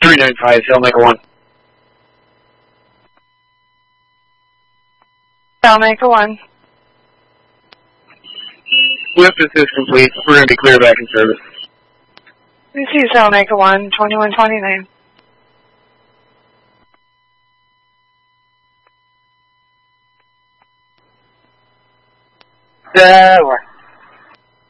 395, Salmaker 1. Salmaker 1. Lift is complete. We're going to be clear back in service. We see Salmaker 1, 2129. We're